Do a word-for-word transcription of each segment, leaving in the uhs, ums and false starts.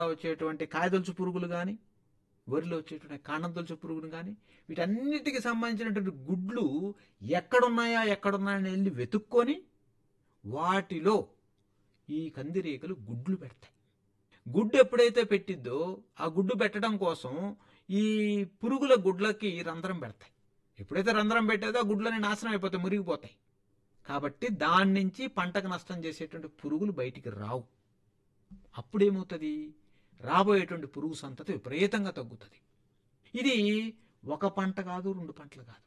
వచ్చేటువంటి కాయదొలుచు పురుగులు కానీ, వరిలో వచ్చేటువంటి కాండం తొలుచు పురుగులు కానీ, వీటన్నిటికి సంబంధించినటువంటి గుడ్లు ఎక్కడున్నాయా ఎక్కడున్నాయని వెళ్ళి వెతుక్కొని వాటిలో ఈ కందిరీగలు గుడ్లు పెడతాయి. గుడ్డు ఎప్పుడైతే పెట్టిద్దో ఆ గుడ్డు పెట్టడం కోసం ఈ పురుగుల గుడ్లకి రంధ్రం పెడతాయి. ఎప్పుడైతే రంధ్రం పెట్టేదో ఆ గుడ్లని నాశనం అయిపోతాయి, మురిగిపోతాయి. కాబట్టి దాని నుంచి పంటకు నష్టం చేసేటువంటి పురుగులు బయటికి రావు. అప్పుడేమవుతుంది, రాబోయేటువంటి పురుగు సంతతి విపరీతంగా తగ్గుతుంది. ఇది ఒక పంట కాదు, రెండు పంటలు కాదు,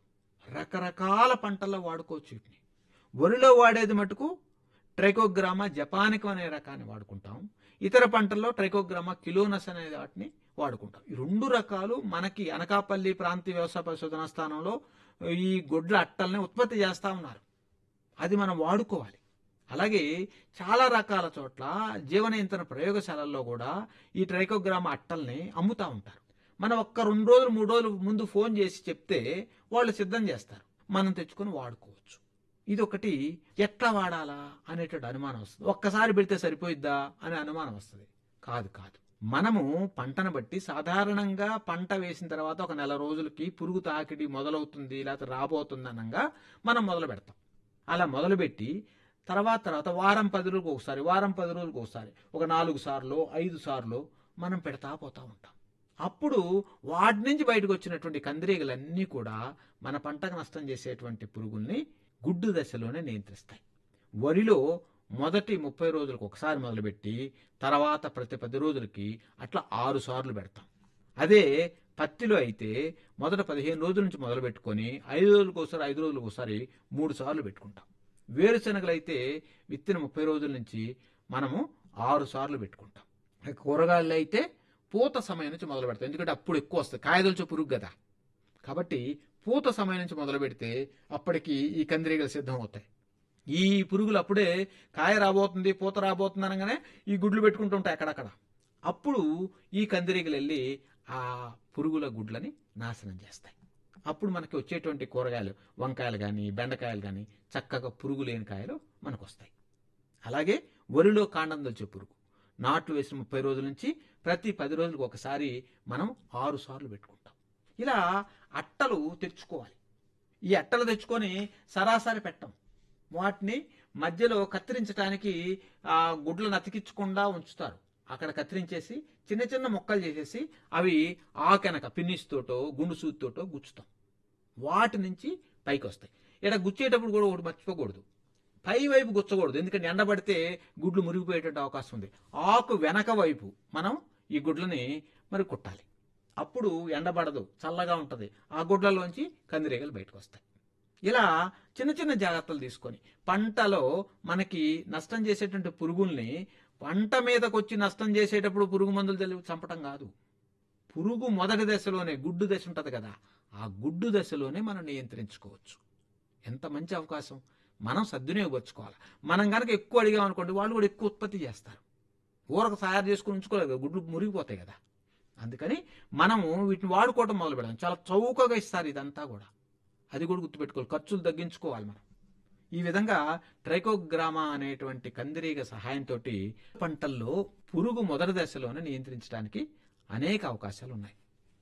రకరకాల పంటల్లో వాడుకోవచ్చు వీటిని. వరిలో వాడేది మటుకు ట్రైకోగ్రామా జపానికం అనే రకాన్ని వాడుకుంటాం. ఇతర పంటల్లో ట్రైకోగ్రామా కిలోనస్ అనే వాటిని వాడుకుంటాం. ఈ రెండు రకాలు మనకి అనకాపల్లి ప్రాంతీయ వ్యవసాయ పరిశోధనా స్థానంలో ఈ గొడ్ల అట్టల్ని ఉత్పత్తి చేస్తూ ఉన్నారు. అది మనం వాడుకోవాలి. అలాగే చాలా రకాల చోట్ల జీవన ఇంధన ప్రయోగశాలల్లో కూడా ఈ ట్రైకోగ్రామా అట్టల్ని అమ్ముతూ ఉంటారు. మనం ఒక్క రెండు రోజులు మూడు రోజులు ముందు ఫోన్ చేసి చెప్తే వాళ్ళు సిద్ధం చేస్తారు, మనం తెచ్చుకొని వాడుకోవచ్చు. ఇది ఒకటి. ఎట్లా వాడాలా అనేటువంటి అనుమానం వస్తుంది. ఒక్కసారి పెడితే సరిపోయిద్దా అనే అనుమానం వస్తుంది. కాదు కాదు మనము పంటను బట్టి సాధారణంగా పంట వేసిన తర్వాత ఒక నెల రోజులకి పురుగు తాకిడి మొదలవుతుంది లేకపోతే రాబోతుంది అనగా మనం మొదలు పెడతాం. అలా మొదలుపెట్టి తర్వాత తర్వాత వారం పది రోజులకు ఒకసారి వారం పది రోజులకు ఒకసారి ఒక నాలుగు సార్లు ఐదు సార్లు మనం పెడతా పోతా ఉంటాం. అప్పుడు వాటి నుంచి బయటకు వచ్చినటువంటి కందిరీగలన్నీ కూడా మన పంటకు నష్టం చేసేటువంటి పురుగుల్ని గుడ్డు దశలోనే నియంత్రిస్తాయి. వరిలో మొదటి ముప్పై రోజులకు ఒకసారి మొదలుపెట్టి తర్వాత ప్రతి పది రోజులకి అట్లా ఆరు సార్లు పెడతాం. అదే పత్తిలో అయితే మొదట పదిహేను రోజుల నుంచి మొదలు పెట్టుకొని ఐదు రోజులకు ఒకసారి ఐదు రోజులకు ఒకసారి మూడు సార్లు పెట్టుకుంటాం. వేరుశనగలు అయితే విత్తిన ముప్పై రోజుల నుంచి మనము ఆరు సార్లు పెట్టుకుంటాం. కూరగాయలు అయితే పూత సమయం నుంచి మొదలు పెడతాం, ఎందుకంటే అప్పుడు ఎక్కువ వస్తుంది, కాయదొలుచు పురుగు కదా. కాబట్టి పూత సమయం నుంచి మొదలు పెడితే అప్పటికి ఈ కందిరీగలు సిద్ధం అవుతాయి. ఈ పురుగులు అప్పుడే కాయ రాబోతుంది పూత రాబోతుంది అనగానే ఈ గుడ్లు పెట్టుకుంటూ ఉంటాయి అక్కడక్కడ. అప్పుడు ఈ కందిరీగలు వెళ్ళి ఆ పురుగుల గుడ్లని నాశనం చేస్తాయి. అప్పుడు మనకి వచ్చేటువంటి కూరగాయలు వంకాయలు కానీ బెండకాయలు కానీ చక్కగా పురుగు లేని కాయలు మనకు వస్తాయి. అలాగే వరిలో కాండం దొచ్చే పురుగు నాట్లు వేసిన ముప్పై రోజుల నుంచి ప్రతి పది రోజులకు ఒకసారి మనం ఆరు సార్లు పెట్టుకుంటాం. ఇలా అట్టలు తెచ్చుకోవాలి. ఈ అట్టలు తెచ్చుకొని సరాసరి పెట్టం, వాటిని మధ్యలో కత్తిరించడానికి ఆ గుడ్లను అతికించకుండా ఉంచుతారు. అక్కడ కత్తిరించేసి చిన్న చిన్న ముక్కలు చేసేసి అవి ఆకెనక పిన్నిస్తోటో గుండు సూతితోటో గుచ్చుతాం. వాటి నుంచి పైకి వస్తాయి. ఇక్కడ గుచ్చేటప్పుడు కూడా ఒకటి మర్చిపోకూడదు, పై వైపు గుచ్చకూడదు, ఎందుకంటే ఎండబడితే గుడ్లు మురిగిపోయేటువంటి అవకాశం ఉంది. ఆకు వెనక వైపు మనం ఈ గుడ్లని మరి కుట్టాలి. అప్పుడు ఎండబడదు, చల్లగా ఉంటుంది. ఆ గుడ్లలోంచి కందిరీగలు బయటకు వస్తాయి. ఇలా చిన్న చిన్న జాగ్రత్తలు తీసుకొని పంటలో మనకి నష్టం చేసేటువంటి పురుగుల్ని పంట మీదకి వచ్చి నష్టం చేసేటప్పుడు పురుగు మందులు తెలివి చంపటం కాదు, పురుగు మొదటి దశలోనే గుడ్డు దశ ఉంటుంది కదా, ఆ గుడ్డు దశలోనే మనం నియంత్రించుకోవచ్చు. ఎంత మంచి అవకాశం, మనం సద్వినియోగపరుచుకోవాలి. మనం కనుక ఎక్కువ అడిగామనుకోండి వాళ్ళు కూడా ఎక్కువ ఉత్పత్తి చేస్తారు. ఊరకు తయారు చేసుకుని ఉంచుకోలేదు కదా, గుడ్లు మురిగిపోతాయి కదా. అందుకని మనము వీటిని వాడుకోవటం మొదలు పెడదాం. చాలా చౌకగా ఇస్తారు ఇదంతా కూడా, అది కూడా గుర్తుపెట్టుకోవాలి. ఖర్చులు తగ్గించుకోవాలి మనం. ఈ విధంగా ట్రైకోగ్రామా అనేటువంటి కందిరీగ సహాయంతో పంటల్లో పురుగు మొదటి దశలోనే నియంత్రించడానికి అనేక అవకాశాలు ఉన్నాయి.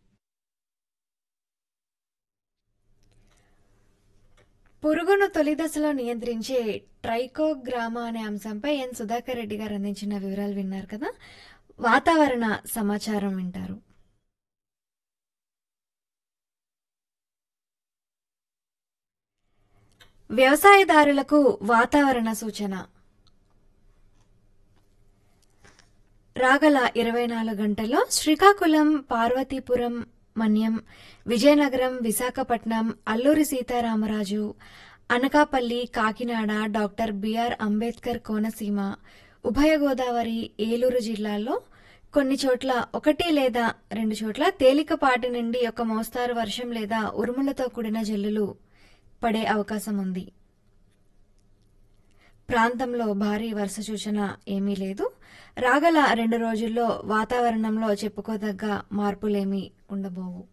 పురుగును తొలి దశలో నియంత్రించే ట్రైకోగ్రామా అనే అంశంపై ఎన్ సుధాకర్ రెడ్డి గారు అందించిన వివరాలు విన్నారు కదా. వాతావరణ సమాచారం వింటారు. వ్యవసాయదారులకు వాతావరణ సూచన. రాగల ఇరవై నాలుగు గంటల్లో శ్రీకాకుళం, పార్వతీపురం, మన్యం, విజయనగరం, విశాఖపట్నం, అల్లూరి సీతారామరాజు, అనకాపల్లి, కాకినాడ, డాక్టర్ బిఆర్ అంబేద్కర్ కోనసీమ, ఉభయ గోదావరి, ఏలూరు జిల్లాల్లో కొన్ని చోట్ల ఒకటి లేదా రెండు చోట్ల తేలికపాటి నుండి ఒక మోస్తారు వర్షం లేదా ఉరుములతో కూడిన జల్లులు పడే అవకాశం ఉంది. ప్రాంతంలో భారీ వర్ష సూచన ఏమీ లేదు. రాగల రెండు రోజుల్లో వాతావరణంలో చెప్పుకోదగ్గ మార్పులేమీ ఉండబోవు.